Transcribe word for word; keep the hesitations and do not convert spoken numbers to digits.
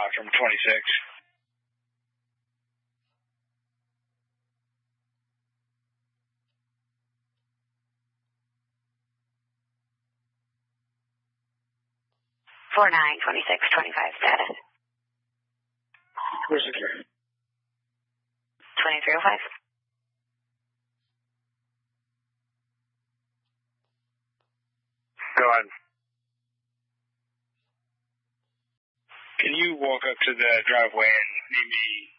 out from twenty-six. four nine, twenty-six, twenty-five status. Where's the clear? twenty-three oh five. Go ahead. Can you walk up to the driveway and meet me